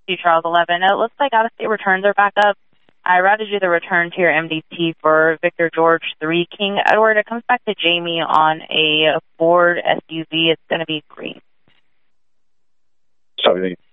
to Charles 11. It looks like out-of-state returns are back up. I routed you the return to your MDT for Victor George 3 King Edward. It comes back to Jamie on a Ford SUV. It's going to be green. Sorry,